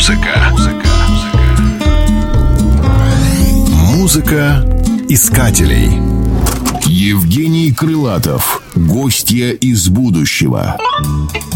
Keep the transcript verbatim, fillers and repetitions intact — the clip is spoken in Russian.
Музыка. Музыка. Музыка искателей. Евгений Крылатов. Гостья из будущего.